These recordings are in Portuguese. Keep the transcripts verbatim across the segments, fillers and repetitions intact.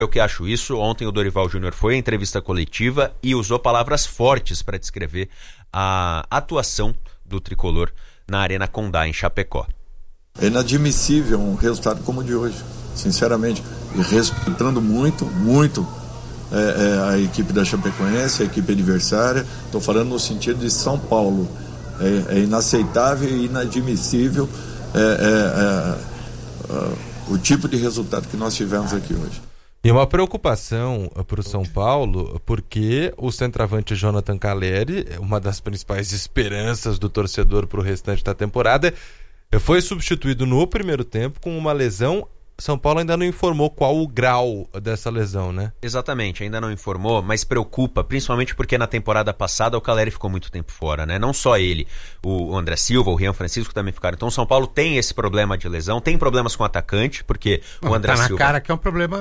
Eu que acho isso. Ontem o Dorival Júnior foi à entrevista coletiva e usou palavras fortes para descrever a atuação do tricolor na Arena Condá, em Chapecó. É inadmissível um resultado como o de hoje, sinceramente, e respeitando muito, muito é, é, a equipe da Chapecoense, a equipe adversária. Estou falando no sentido de São Paulo. É, é inaceitável e inadmissível é, é, é, é, o tipo de resultado que nós tivemos aqui hoje. E uma preocupação para o São Paulo, porque o centroavante Jonathan Calleri, uma das principais esperanças do torcedor para o restante da temporada, foi substituído no primeiro tempo com uma lesão. São Paulo ainda não informou qual o grau dessa lesão, né? Exatamente, ainda não informou, mas preocupa, principalmente porque na temporada passada o Calleri ficou muito tempo fora, né? Não só ele, o André Silva, o Rian Francisco também ficaram. Então o São Paulo tem esse problema de lesão, tem problemas com o atacante, porque não, o André tá na Silva... cara que é um problema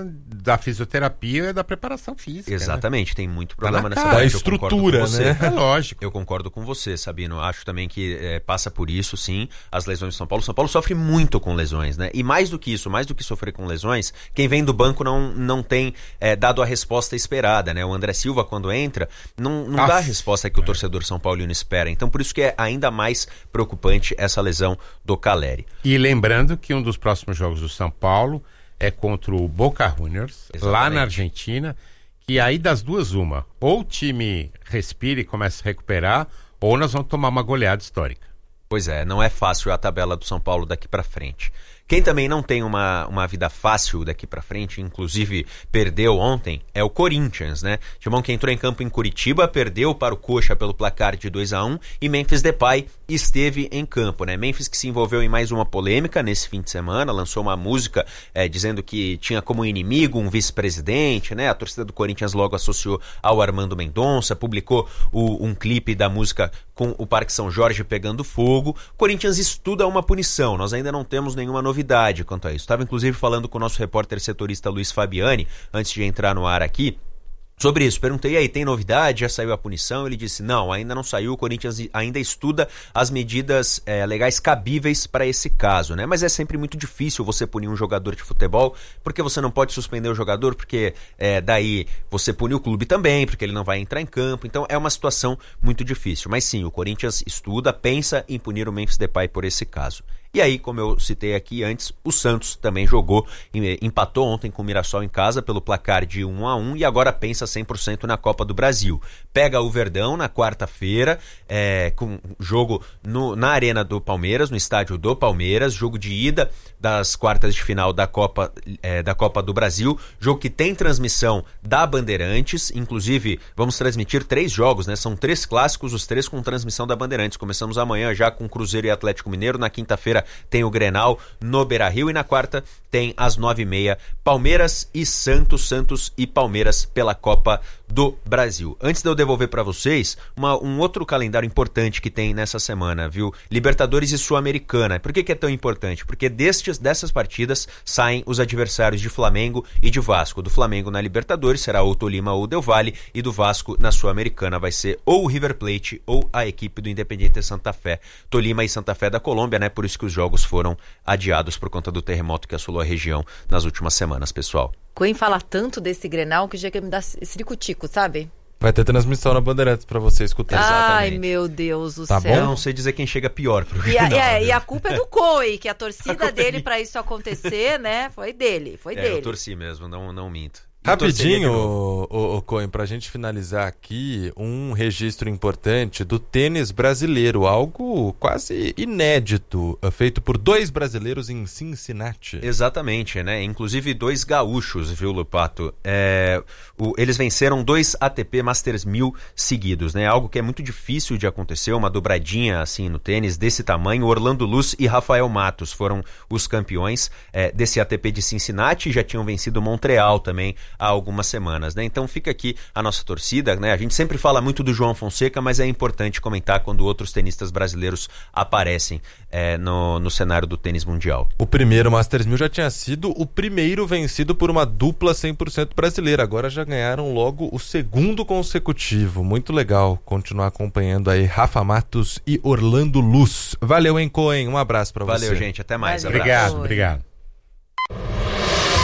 da fisioterapia e da preparação física. Exatamente, né? Tem muito problema tá nessa cara. parte. Da estrutura, né? É lógico. Eu concordo com você, Sabino. Acho também que é, passa por isso, sim, as lesões do São Paulo. O São Paulo sofre muito com lesões, né? E mais do que isso, mais do que sofrer com lesões, quem vem do banco não, não tem é, dado a resposta esperada, né? O André Silva, quando entra, não, não dá a resposta que o torcedor São Paulino espera. Então, por isso que é ainda mais preocupante essa lesão do Calleri. E lembrando que um dos próximos jogos do São Paulo é contra o Boca Juniors, Exatamente. lá na Argentina, que aí das duas uma, ou o time respira e começa a recuperar, ou nós vamos tomar uma goleada histórica. Pois é, não é fácil a tabela do São Paulo daqui pra frente. Quem também não tem uma, uma vida fácil daqui pra frente, inclusive perdeu ontem, é o Corinthians, né? Timão que entrou em campo em Curitiba, perdeu para o Coxa pelo placar de dois a um e Memphis Depay esteve em campo, né? Memphis que se envolveu em mais uma polêmica nesse fim de semana, lançou uma música é, dizendo que tinha como inimigo um vice-presidente, né? A torcida do Corinthians logo associou ao Armando Mendonça, publicou o, um clipe da música com o Parque São Jorge pegando fogo. Corinthians estuda uma punição, nós ainda não temos nenhuma novidade quanto a isso. Estava inclusive falando com o nosso repórter setorista Luiz Fabiani, antes de entrar no ar aqui, sobre isso. Perguntei aí, tem novidade? Já saiu a punição? Ele disse, não, ainda não saiu, o Corinthians ainda estuda as medidas é, legais cabíveis para esse caso, né? Mas é sempre muito difícil você punir um jogador de futebol, porque você não pode suspender o jogador, porque é, daí você pune o clube também, porque ele não vai entrar em campo, então é uma situação muito difícil. Mas sim, o Corinthians estuda, pensa em punir o Memphis Depay por esse caso. E aí, como eu citei aqui antes, o Santos também jogou, empatou ontem com o Mirassol em casa pelo placar de um a um e agora pensa cem por cento na Copa do Brasil. Pega o Verdão na quarta-feira, é, com jogo no, na Arena do Palmeiras, no estádio do Palmeiras, jogo de ida das quartas de final da Copa, é, da Copa do Brasil, jogo que tem transmissão da Bandeirantes, inclusive vamos transmitir três jogos, né? São três clássicos, os três com transmissão da Bandeirantes. Começamos amanhã já com Cruzeiro e Atlético Mineiro, na quinta-feira tem o Grenal no Beira-Rio e na quarta tem às nove e meia Palmeiras e Santos, Santos e Palmeiras pela Copa do Brasil. Antes de eu devolver para vocês, uma, um outro calendário importante que tem nessa semana, viu? Libertadores e Sul-Americana. Por que que é tão importante? Porque destes, dessas partidas saem os adversários de Flamengo e de Vasco. Do Flamengo na Libertadores será ou Tolima ou Del Valle e do Vasco na Sul-Americana vai ser ou o River Plate ou a equipe do Independiente Santa Fé. Tolima e Santa Fé da Colômbia, né? Por isso que os jogos foram adiados por conta do terremoto que assolou a região nas últimas semanas, pessoal. Coen fala tanto desse Grenal que chega a me dar ciricutico, sabe? Vai ter transmissão na Bandeirantes pra você escutar. Ai, Exatamente. meu Deus do tá céu. Bom? Não sei dizer quem chega pior pro E a, Grenal, é, viu? e a culpa é do Coen, que a torcida A dele é pra isso acontecer, né? Foi dele, foi é, dele. eu torci mesmo, não, não minto. Rapidinho, o, o, o Coen, pra gente finalizar aqui, um registro importante do tênis brasileiro, algo quase inédito, feito por dois brasileiros em Cincinnati. Exatamente, né? Inclusive dois gaúchos, viu, Lupato? É, o, eles venceram dois A T P Masters mil seguidos, né? Algo que é muito difícil de acontecer, uma dobradinha assim no tênis desse tamanho. Orlando Luz e Rafael Matos foram os campeões é, desse A T P de Cincinnati, já tinham vencido Montreal também há algumas semanas, né? Então fica aqui a nossa torcida, né? A gente sempre fala muito do João Fonseca, mas é importante comentar quando outros tenistas brasileiros aparecem é, no, no cenário do tênis mundial. O primeiro Masters mil já tinha sido o primeiro vencido por uma dupla cem por cento brasileira, agora já ganharam logo o segundo consecutivo. Muito legal continuar acompanhando aí Rafa Matos e Orlando Luz. Valeu, hein, Coen? Um abraço pra você. Valeu, gente, até mais. Valeu. Obrigado, obrigado.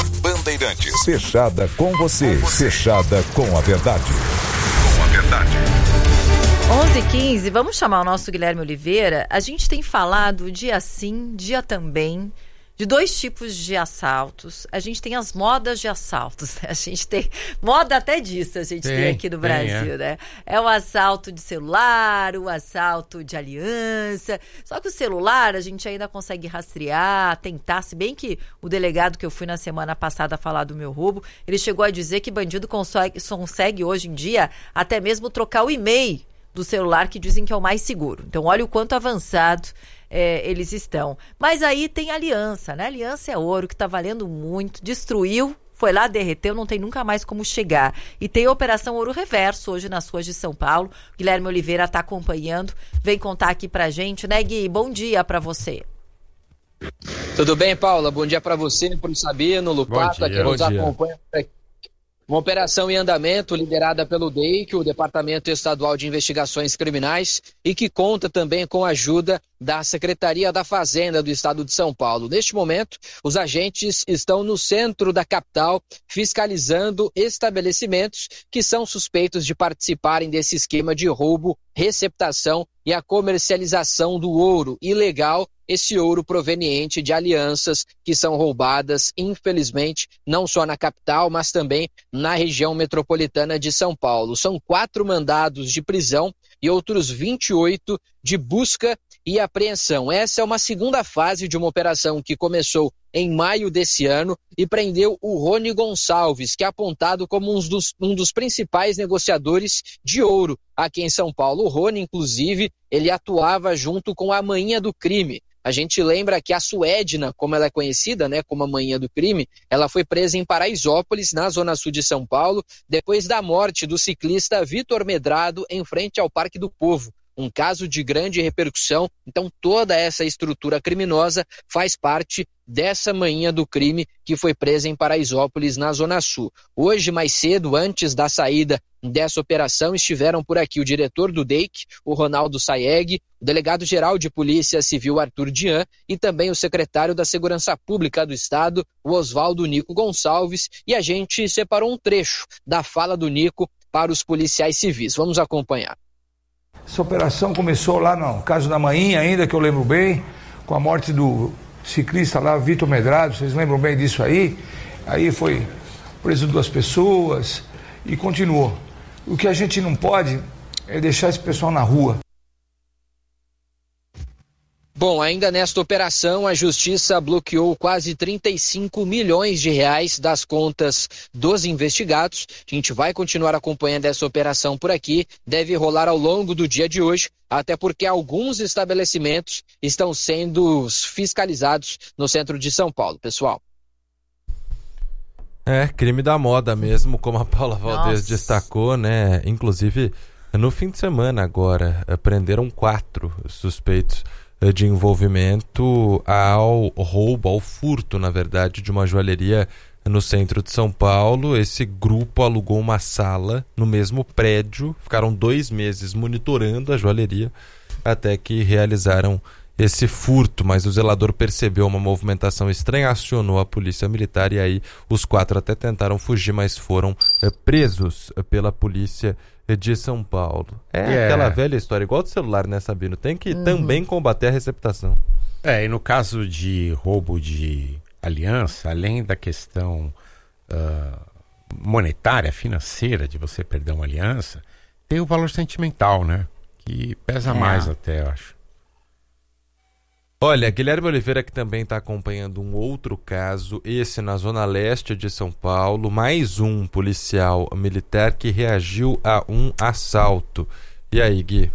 Bandeirantes. Fechada com você, fechada com a verdade. Com a verdade. onze e quinze, vamos chamar o nosso Guilherme Oliveira. A gente tem falado dia sim, dia também, de dois tipos de assaltos. A gente tem as modas de assaltos. A gente tem moda até disso, a gente tem, tem aqui no Brasil, tem, é. né? É o assalto de celular, o assalto de aliança. Só que o celular a gente ainda consegue rastrear, tentar, se bem que o delegado que eu fui na semana passada falar do meu roubo, ele chegou a dizer que bandido consegue, consegue hoje em dia até mesmo trocar o e-mail do celular, que dizem que é o mais seguro. Então, olha o quanto avançado é, eles estão. Mas aí tem aliança, né? Aliança é ouro, que está valendo muito, destruiu, foi lá, derreteu, não tem nunca mais como chegar. E tem a Operação Ouro Reverso hoje nas ruas de São Paulo. Guilherme Oliveira está acompanhando, vem contar aqui pra gente, né, Gui? Bom dia para você. Tudo bem, Paula? Bom dia para você, para o Sabino, Lupato, que nos acompanha aqui. Uma operação em andamento liderada pelo D E I C, o Departamento Estadual de Investigações Criminais, e que conta também com a ajuda da Secretaria da Fazenda do Estado de São Paulo. Neste momento, os agentes estão no centro da capital fiscalizando estabelecimentos que são suspeitos de participarem desse esquema de roubo, receptação e a comercialização do ouro ilegal, esse ouro proveniente de alianças que são roubadas, infelizmente, não só na capital, mas também na região metropolitana de São Paulo. São quatro mandados de prisão e outros vinte e oito de busca e apreensão. Essa é uma segunda fase de uma operação que começou em maio desse ano e prendeu o Rony Gonçalves, que é apontado como um dos, um dos principais negociadores de ouro aqui em São Paulo. O Rony, inclusive, ele atuava junto com a manhinha do crime. A gente lembra que a Suedna, como ela é conhecida, né, como a manhinha do crime, ela foi presa em Paraisópolis, na zona sul de São Paulo, depois da morte do ciclista Vitor Medrado em frente ao Parque do Povo. Um caso de grande repercussão, então toda essa estrutura criminosa faz parte dessa manhinha do crime que foi presa em Paraisópolis, na Zona Sul. Hoje, mais cedo, antes da saída dessa operação, estiveram por aqui o diretor do D E I C, o Ronaldo Sayeg, o delegado-geral de Polícia Civil, Arthur Dian, e também o secretário da Segurança Pública do Estado, o Oswaldo Nico Gonçalves, e a gente separou um trecho da fala do Nico para os policiais civis. Vamos acompanhar. Essa operação começou lá no caso da manhinha, ainda que eu lembro bem, com a morte do ciclista lá, Vitor Medrado, vocês lembram bem disso aí? Aí foi preso duas pessoas e continuou. O que a gente não pode é deixar esse pessoal na rua. Bom, ainda nesta operação, a Justiça bloqueou quase trinta e cinco milhões de reais das contas dos investigados. A gente vai continuar acompanhando essa operação por aqui, deve rolar ao longo do dia de hoje, até porque alguns estabelecimentos estão sendo fiscalizados no centro de São Paulo, pessoal. É, crime da moda mesmo, como a Paula Valdez Nossa. destacou, né? Inclusive, no fim de semana agora, prenderam quatro suspeitos de envolvimento ao roubo, ao furto, na verdade, de uma joalheria no centro de São Paulo. Esse grupo alugou uma sala no mesmo prédio, ficaram dois meses monitorando a joalheria até que realizaram esse furto, mas o zelador percebeu uma movimentação estranha, acionou a polícia militar e aí os quatro até tentaram fugir, mas foram é, presos pela polícia de São Paulo. É yeah. aquela velha história, igual do celular, né, Sabino? Tem que uhum. também combater a receptação. É, e no caso de roubo de aliança, além da questão uh, monetária, financeira, de você perder uma aliança, tem o valor sentimental, né? Que pesa é. mais até, eu acho. Olha, Guilherme Oliveira que também está acompanhando um outro caso, esse na zona leste de São Paulo, mais um policial militar que reagiu a um assalto. E aí, Gui?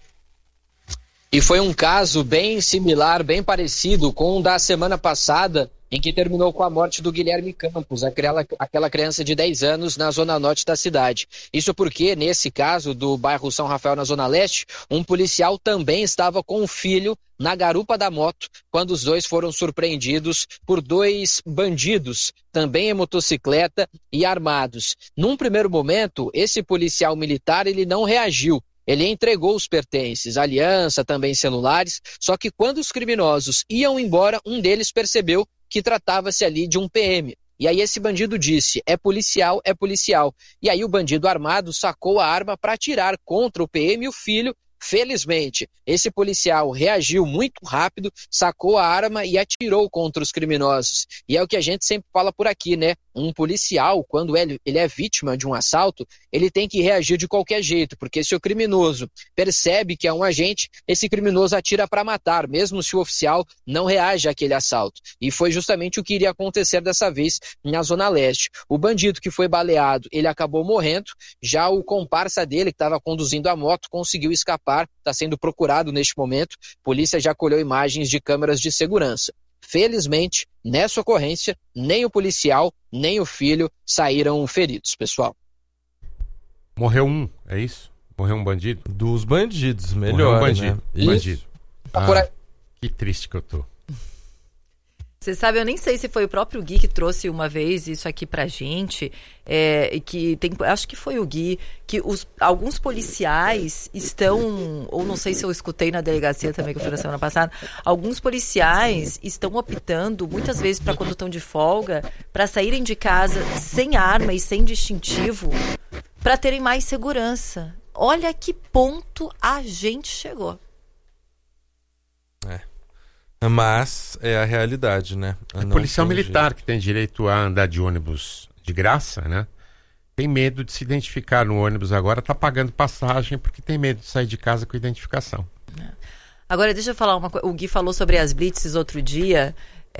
E foi um caso bem similar, bem parecido com o da semana passada, em que terminou com a morte do Guilherme Campos, aquela, aquela criança de dez anos na zona norte da cidade. Isso porque, nesse caso do bairro São Rafael, na zona leste, um policial também estava com o filho na garupa da moto, quando os dois foram surpreendidos por dois bandidos, também em motocicleta e armados. Num primeiro momento, esse policial militar ele não reagiu. Ele entregou os pertences, aliança, também celulares, só que quando os criminosos iam embora, um deles percebeu que tratava-se ali de um P M. E aí esse bandido disse, é policial, é policial. E aí o bandido armado sacou a arma para atirar contra o P M e o filho. Felizmente, esse policial reagiu muito rápido, sacou a arma e atirou contra os criminosos. E é o que a gente sempre fala por aqui, né? Um policial, quando ele, ele é vítima de um assalto, ele tem que reagir de qualquer jeito, porque se o criminoso percebe que é um agente, esse criminoso atira para matar, mesmo se o oficial não reage àquele assalto. E foi justamente o que iria acontecer dessa vez na Zona Leste. O bandido que foi baleado, ele acabou morrendo, já o comparsa dele, que estava conduzindo a moto, conseguiu escapar, está sendo procurado neste momento. A polícia já colheu imagens de câmeras de segurança. Felizmente, nessa ocorrência, nem o policial, nem o filho saíram feridos, pessoal. Morreu um, é isso? Morreu um bandido? Dos bandidos, melhor, Morreu um bandido. Né? Bandido. Tá por aí. Que triste que eu tô. Você sabe, eu nem sei se foi o próprio Gui que trouxe uma vez isso aqui pra gente, é, que tem, acho que foi o Gui, que os, alguns policiais estão, ou não sei se eu escutei na delegacia também, que foi na semana passada, alguns policiais estão optando, muitas vezes para quando estão de folga, para saírem de casa sem arma e sem distintivo, para terem mais segurança. Olha que ponto a gente chegou. É. Mas é a realidade, né? É policial militar que tem direito a andar de ônibus de graça, né? Tem medo de se identificar no ônibus agora, tá pagando passagem porque tem medo de sair de casa com identificação. Agora, deixa eu falar uma coisa. O Gui falou sobre as blitzes outro dia.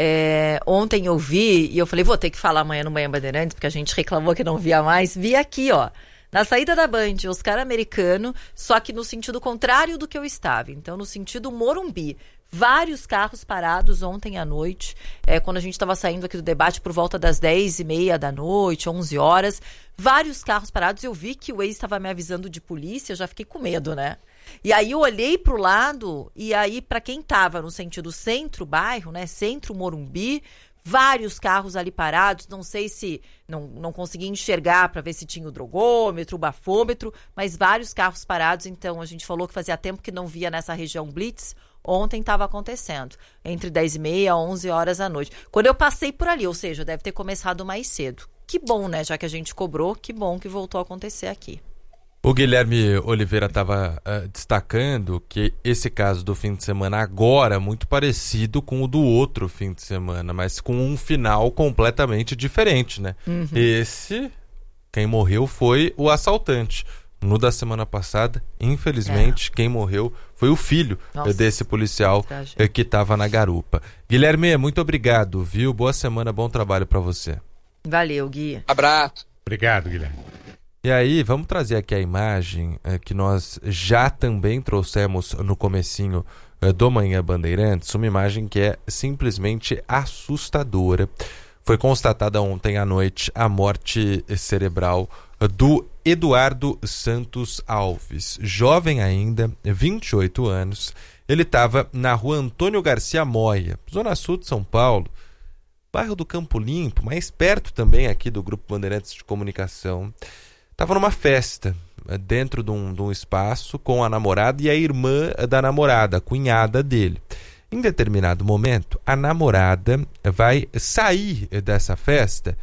É, ontem eu vi, e eu falei, vou ter que falar amanhã no Manhã Bandeirantes, porque a gente reclamou que não via mais. Vi aqui, ó. Na saída da Band, Oscar Americano, só que no sentido contrário do que eu estava. Então, no sentido Morumbi. Vários carros parados ontem à noite, é, quando a gente estava saindo aqui do debate por volta das dez e meia da noite, onze horas. Vários carros parados. Eu vi que o ex estava me avisando de polícia, eu já fiquei com medo, né? E aí eu olhei para o lado, e aí para quem estava no sentido centro-bairro, né? Centro-Morumbi, vários carros ali parados, não sei se não, não consegui enxergar para ver se tinha o drogômetro, o bafômetro, mas vários carros parados. Então a gente falou que fazia tempo que não via nessa região blitz. Ontem estava acontecendo, entre dez e meia a onze horas da noite. Quando eu passei por ali, ou seja, deve ter começado mais cedo. Que bom, né? Já que a gente cobrou, que bom que voltou a acontecer aqui. O Guilherme Oliveira estava uh, destacando que esse caso do fim de semana agora muito parecido com o do outro fim de semana, mas com um final completamente diferente, né? Uhum. Esse, quem morreu foi o assaltante. No da semana passada, infelizmente, é. quem morreu foi o filho Nossa, desse policial que, que estava na garupa. Guilherme, muito obrigado, viu? Boa semana, bom trabalho para você. Valeu, Gui. Abraço. Obrigado, Guilherme. E aí, vamos trazer aqui a imagem é, que nós já também trouxemos no comecinho é, do Manhã Bandeirantes, uma imagem que é simplesmente assustadora. Foi constatada ontem à noite a morte cerebral do Eduardo Santos Alves, jovem ainda, vinte e oito anos. Ele estava na rua Antônio Garcia Moya, zona sul de São Paulo, bairro do Campo Limpo, mais perto também aqui do Grupo Bandeirantes de Comunicação. Estava numa festa, dentro de um, de um espaço, com a namorada e a irmã da namorada, a cunhada dele. Em determinado momento, a namorada vai sair dessa festa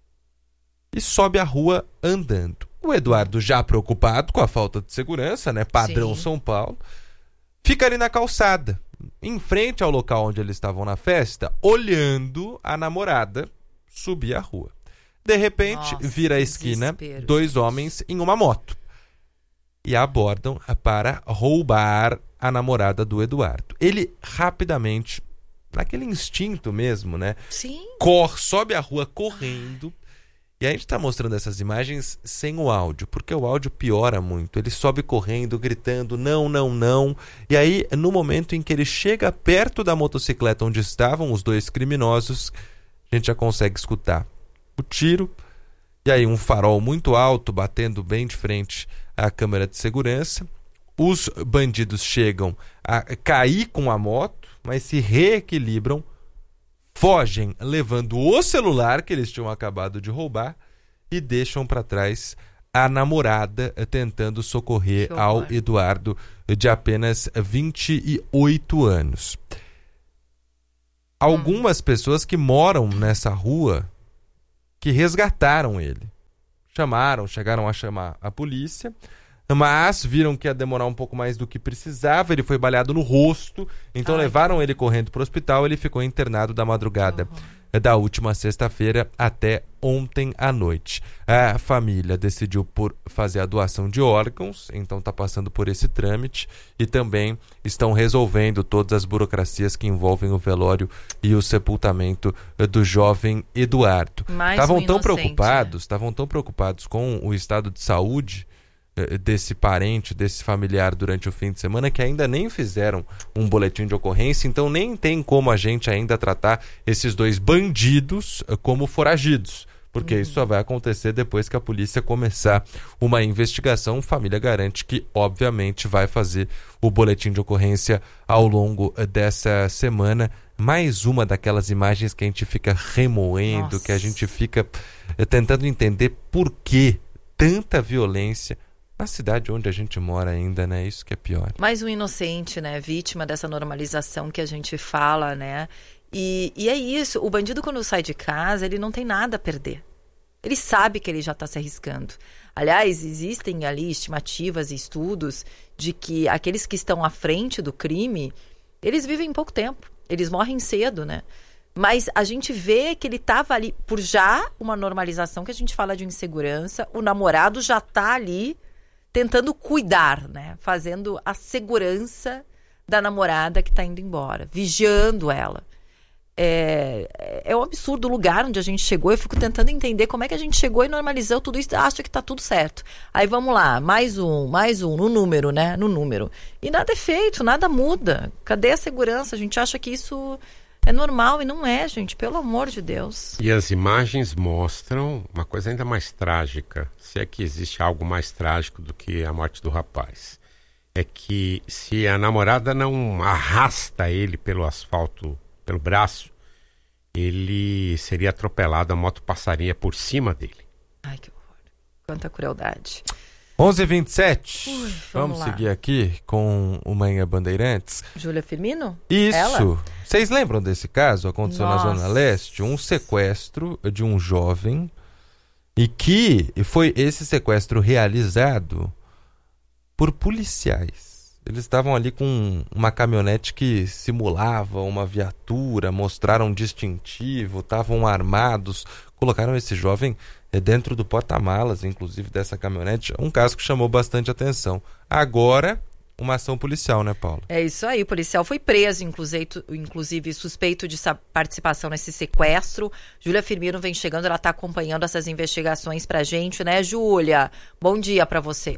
e sobe a rua andando. O Eduardo, já preocupado com a falta de segurança, né? Padrão Sim. São Paulo, fica ali na calçada, em frente ao local onde eles estavam na festa, olhando a namorada subir a rua. De repente, Nossa, vira a esquina, desespero. Dois homens em uma moto. E a abordam para roubar a namorada do Eduardo. Ele rapidamente, naquele instinto mesmo, né? Sim. Corre, sobe a rua correndo. E a gente está mostrando essas imagens sem o áudio, porque o áudio piora muito. Ele sobe correndo, gritando, não, não, não. E aí, no momento em que ele chega perto da motocicleta onde estavam os dois criminosos, a gente já consegue escutar o tiro. E aí, um farol muito alto, batendo bem de frente à câmera de segurança. Os bandidos chegam a cair com a moto, mas se reequilibram, fogem levando o celular que eles tinham acabado de roubar e deixam para trás a namorada tentando socorrer ao Eduardo, de apenas vinte e oito anos. Algumas pessoas que moram nessa rua que resgataram ele. Chamaram, chegaram a chamar a polícia, mas viram que ia demorar um pouco mais do que precisava. Ele foi baleado no rosto, então Ai. levaram ele correndo para o hospital. Ele ficou internado da madrugada uhum. da última sexta-feira até ontem à noite. A família decidiu por fazer a doação de órgãos, então está passando por esse trâmite, e também estão resolvendo todas as burocracias que envolvem o velório e o sepultamento do jovem Eduardo. Estavam um tão preocupados, estavam tão preocupados com o estado de saúde desse parente, desse familiar durante o fim de semana, que ainda nem fizeram um boletim de ocorrência, então nem tem como a gente ainda tratar esses dois bandidos como foragidos, porque uhum. isso só vai acontecer depois que a polícia começar uma investigação. A família garante que, obviamente, vai fazer o boletim de ocorrência ao longo dessa semana. Mais uma daquelas imagens que a gente fica remoendo, Nossa. que a gente fica tentando entender por que tanta violência na cidade onde a gente mora ainda, né? Isso que é pior. Mais um inocente, né? Vítima dessa normalização que a gente fala, né? E, e é isso. O bandido, quando sai de casa, ele não tem nada a perder. Ele sabe que ele já está se arriscando. Aliás, existem ali estimativas e estudos de que aqueles que estão à frente do crime, eles vivem pouco tempo. Eles morrem cedo, né? Mas a gente vê que ele estava ali por já uma normalização que a gente fala de insegurança. O namorado já está ali tentando cuidar, né? Fazendo a segurança da namorada que está indo embora, vigiando ela. É, é um absurdo o lugar onde a gente chegou. Eu fico tentando entender como é que a gente chegou e normalizou tudo isso, acha que está tudo certo. Aí vamos lá, mais um, mais um, no número, né? No número. E nada é feito, nada muda. Cadê a segurança? A gente acha que isso é normal e não é, gente, pelo amor de Deus. E as imagens mostram uma coisa ainda mais trágica, se é que existe algo mais trágico do que a morte do rapaz. É que se a namorada não arrasta ele pelo asfalto, pelo braço, ele seria atropelado, a moto passaria por cima dele. Ai, que horror. Quanta crueldade. onze e vinte e sete. Ui, vamos vamos seguir aqui com o Manhã Bandeirantes. Júlia Firmino? Isso. Ela? Vocês lembram desse caso? Aconteceu Nossa. na Zona Leste, um sequestro de um jovem, e que foi esse sequestro realizado por policiais. Eles estavam ali com uma caminhonete que simulava uma viatura, mostraram um distintivo, estavam armados, colocaram esse jovem dentro do porta-malas, inclusive, dessa caminhonete. Um caso que chamou bastante atenção. Agora, uma ação policial, né, Paula? É isso aí, o policial foi preso, inclusive, inclusive suspeito de participação nesse sequestro. Júlia Firmino vem chegando, ela está acompanhando essas investigações pra gente, né, Júlia? Bom dia para você.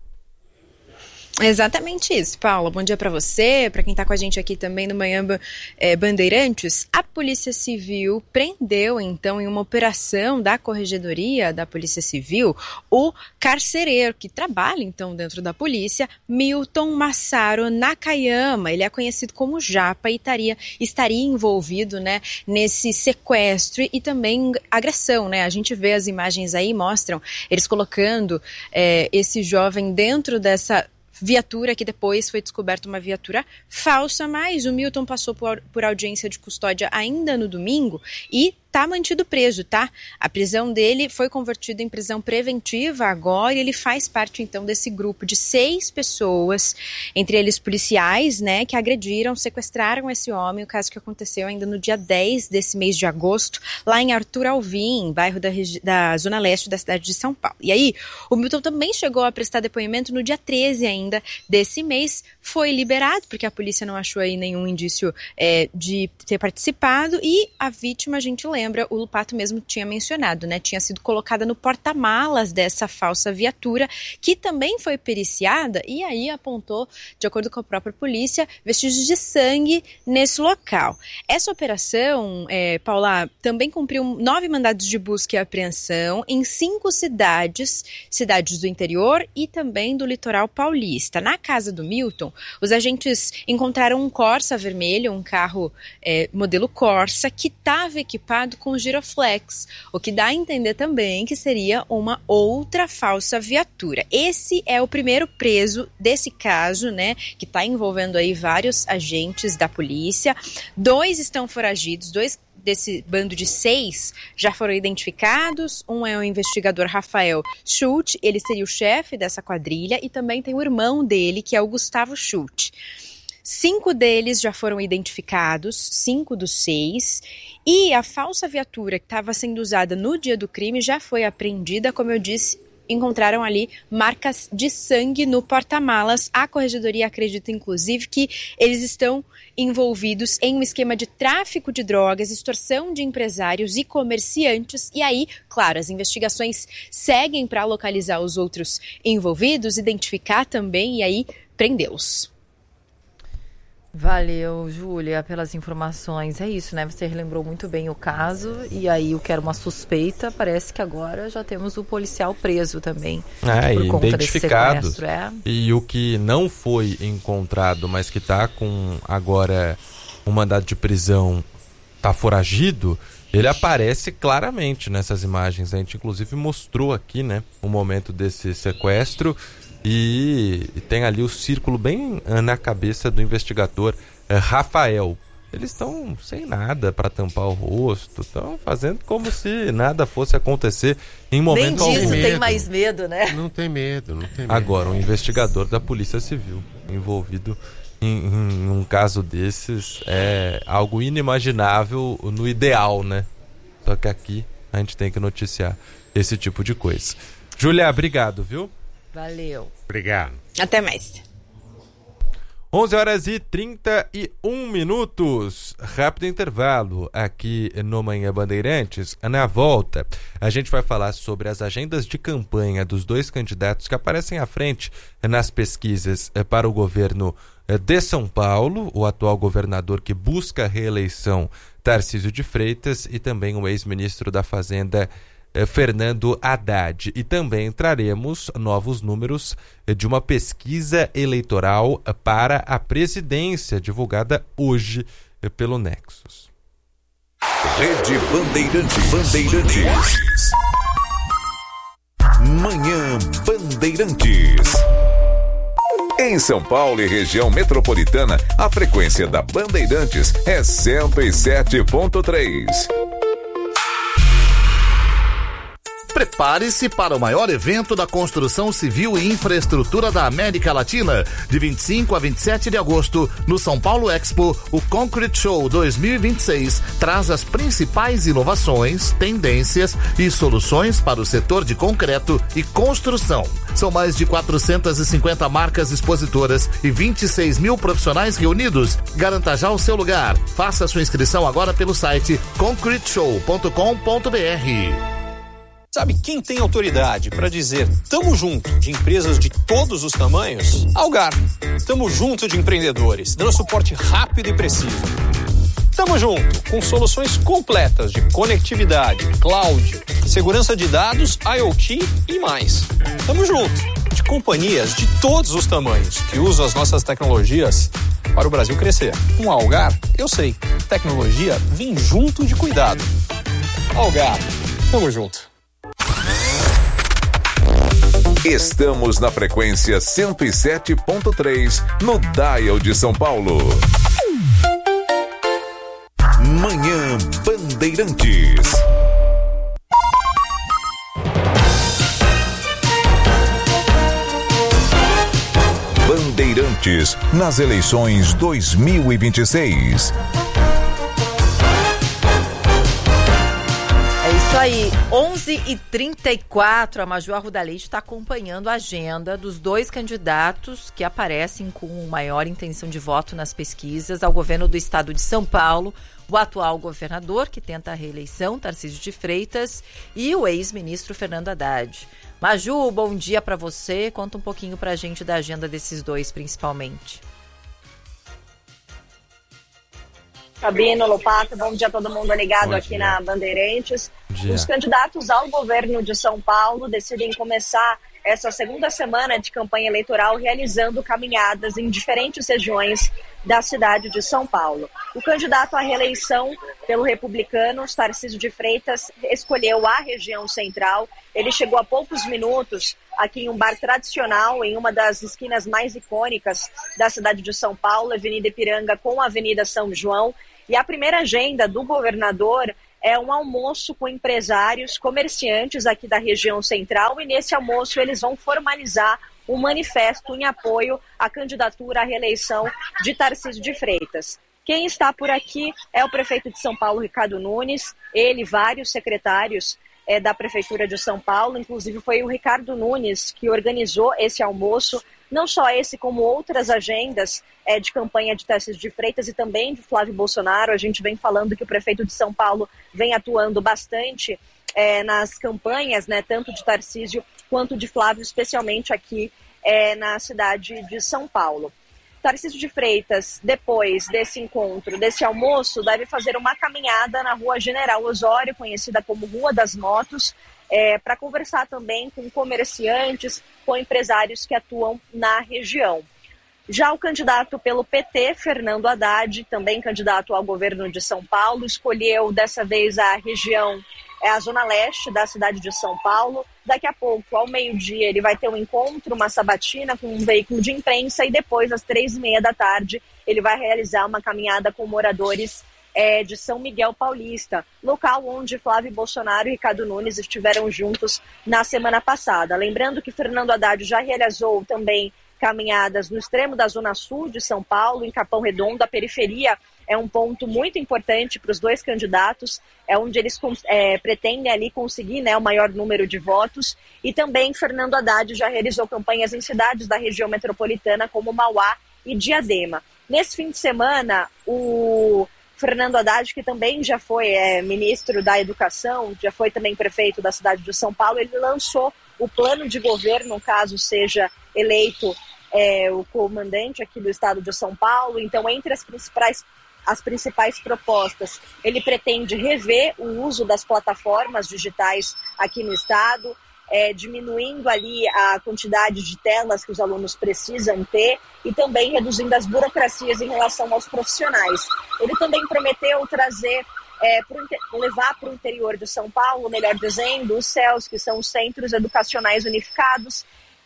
Exatamente isso, Paula. Bom dia para você, para quem está com a gente aqui também no Manhã é, Bandeirantes. A Polícia Civil prendeu, então, em uma operação da Corregedoria da Polícia Civil, o carcereiro que trabalha, então, dentro da polícia, Milton Massaro Nakayama. Ele é conhecido como Japa e estaria, estaria envolvido, né, nesse sequestro e também agressão, né? A gente vê as imagens aí, mostram eles colocando é, esse jovem dentro dessa viatura, que depois foi descoberta uma viatura falsa, mas o Milton passou por, por audiência de custódia ainda no domingo e está mantido preso, tá? A prisão dele foi convertida em prisão preventiva agora e ele faz parte, então, desse grupo de seis pessoas, entre eles policiais, né, que agrediram, sequestraram esse homem, o caso que aconteceu ainda no dia dez desse mês de agosto, lá em Arthur Alvim, bairro da, da Zona Leste da cidade de São Paulo. E aí, o Milton também chegou a prestar depoimento no dia treze ainda desse mês, foi liberado, porque a polícia não achou aí nenhum indício é, de ter participado, e a vítima, a gente lembra, lembra, o Lupato mesmo tinha mencionado, né? Tinha sido colocada no porta-malas dessa falsa viatura, que também foi periciada, e aí apontou, de acordo com a própria polícia, vestígios de sangue nesse local. Essa operação, é, Paula, também cumpriu nove mandados de busca e apreensão em cinco cidades, cidades do interior e também do litoral paulista. Na casa do Milton, os agentes encontraram um Corsa vermelho, um carro é, modelo Corsa, que estava equipado com giroflex, o que dá a entender também que seria uma outra falsa viatura. Esse é o primeiro preso desse caso, né, que está envolvendo aí vários agentes da polícia. Dois estão foragidos, dois desse bando de seis já foram identificados. Um é o investigador Rafael Schulte, ele seria o chefe dessa quadrilha, e também tem o irmão dele, que é o Gustavo Schulte. Cinco deles já foram identificados, cinco dos seis, e a falsa viatura que estava sendo usada no dia do crime já foi apreendida. Como eu disse, encontraram ali marcas de sangue no porta-malas. A corregedoria acredita, inclusive, que eles estão envolvidos em um esquema de tráfico de drogas, extorsão de empresários e comerciantes. E aí, claro, as investigações seguem para localizar os outros envolvidos, identificar também e aí prendê-los. Valeu, Júlia, pelas informações. É isso, né? Você relembrou muito bem o caso. E aí, o que era uma suspeita, parece que agora já temos o policial preso também. É, por conta identificado. desse sequestro, é. E o que não foi encontrado, mas que está com agora um mandado de prisão, está foragido, ele aparece claramente nessas imagens. A gente inclusive mostrou aqui, né, o momento desse sequestro. E, e tem ali o círculo bem na cabeça do investigador é, Rafael. Eles estão sem nada para tampar o rosto, estão fazendo como se nada fosse acontecer em momento algum. Nem disso tem mais medo, né? Não tem medo, não tem medo. Agora, um investigador da Polícia Civil envolvido em, em um caso desses é algo inimaginável no ideal, né? Só que aqui a gente tem que noticiar esse tipo de coisa. Júlia, obrigado, viu? Valeu. Obrigado. Até mais. onze horas e trinta e um minutos. Rápido intervalo aqui no Manhã Bandeirantes. Na volta, a gente vai falar sobre as agendas de campanha dos dois candidatos que aparecem à frente nas pesquisas para o governo de São Paulo, o atual governador que busca a reeleição, Tarcísio de Freitas, e também o ex-ministro da Fazenda, Fernando Haddad. E também traremos novos números de uma pesquisa eleitoral para a presidência, divulgada hoje pelo Nexus. Rede Bandeirantes. Bandeirantes. Manhã Bandeirantes. Em São Paulo e região metropolitana, a frequência da Bandeirantes é cento e sete ponto três. Prepare-se para o maior evento da construção civil e infraestrutura da América Latina. De vinte e cinco a vinte e sete de agosto, no São Paulo Expo, o Concrete Show dois mil e vinte e seis traz as principais inovações, tendências e soluções para o setor de concreto e construção. São mais de quatrocentas e cinquenta marcas expositoras e vinte e seis mil profissionais reunidos. Garanta já o seu lugar. Faça sua inscrição agora pelo site concrete show ponto com ponto b r. Sabe quem tem autoridade para dizer tamo junto de empresas de todos os tamanhos? Algar. Tamo junto de empreendedores, dando suporte rápido e preciso. Tamo junto com soluções completas de conectividade, cloud, segurança de dados, IoT e mais. Tamo junto de companhias de todos os tamanhos que usam as nossas tecnologias para o Brasil crescer. Com a Algar, eu sei, tecnologia vem junto de cuidado. Algar, tamo junto. Estamos na frequência cento e sete ponto três no Dial de São Paulo. Manhã Bandeirantes. Bandeirantes nas eleições dois mil e vinte e seis. Isso aí, onze e trinta e quatro, a Maju Arruda Leite está acompanhando a agenda dos dois candidatos que aparecem com maior intenção de voto nas pesquisas ao governo do estado de São Paulo, o atual governador, que tenta a reeleição, Tarcísio de Freitas, e o ex-ministro Fernando Haddad. Maju, bom dia para você, conta um pouquinho para a gente da agenda desses dois, principalmente. Sabino, Lopato, bom dia a todo mundo ligado bom aqui dia. na Bandeirantes. Dia. Os candidatos ao governo de São Paulo decidem começar essa segunda semana de campanha eleitoral realizando caminhadas em diferentes regiões da cidade de São Paulo. O candidato à reeleição pelo Republicanos, Tarcísio de Freitas, escolheu a região central. Ele chegou há poucos minutos aqui em um bar tradicional, em uma das esquinas mais icônicas da cidade de São Paulo, Avenida Ipiranga com a Avenida São João. E a primeira agenda do governador é um almoço com empresários, comerciantes aqui da região central, e nesse almoço eles vão formalizar um manifesto em apoio à candidatura à reeleição de Tarcísio de Freitas. Quem está por aqui é o prefeito de São Paulo, Ricardo Nunes, ele e vários secretários é, da Prefeitura de São Paulo, inclusive foi o Ricardo Nunes que organizou esse almoço, não só esse, como outras agendas é, de campanha de Tarcísio de Freitas e também de Flávio Bolsonaro. A gente vem falando que o prefeito de São Paulo vem atuando bastante é, nas campanhas, né, tanto de Tarcísio quanto de Flávio, especialmente aqui é, na cidade de São Paulo. Tarcísio de Freitas, depois desse encontro, desse almoço, deve fazer uma caminhada na Rua General Osório, conhecida como Rua das Motos, é, para conversar também com comerciantes, com empresários que atuam na região. Já o candidato pelo P T, Fernando Haddad, também candidato ao governo de São Paulo, escolheu dessa vez a região, é a zona leste da cidade de São Paulo. Daqui a pouco, ao meio-dia, ele vai ter um encontro, uma sabatina com um veículo de imprensa e depois, às três e meia da tarde, ele vai realizar uma caminhada com moradores é, de São Miguel Paulista, local onde Flávio Bolsonaro e Ricardo Nunes estiveram juntos na semana passada. Lembrando que Fernando Haddad já realizou também caminhadas no extremo da zona sul de São Paulo, em Capão Redondo. A periferia é um ponto muito importante para os dois candidatos, é onde eles é, pretendem ali conseguir, né, o maior número de votos. E também Fernando Haddad já realizou campanhas em cidades da região metropolitana, como Mauá e Diadema. Nesse fim de semana, o Fernando Haddad, que também já foi é, ministro da Educação, já foi também prefeito da cidade de São Paulo, ele lançou o plano de governo, caso seja eleito é, o comandante aqui do estado de São Paulo. Então, entre as principais, as principais propostas, ele pretende rever o uso das plataformas digitais aqui no estado, é, diminuindo ali a quantidade de telas que os alunos precisam ter e também reduzindo as burocracias em relação aos profissionais. Ele também prometeu trazer, é, pro, levar para o interior de São Paulo, melhor dizendo, os C E Ls, que são os Centros Educacionais Unificados,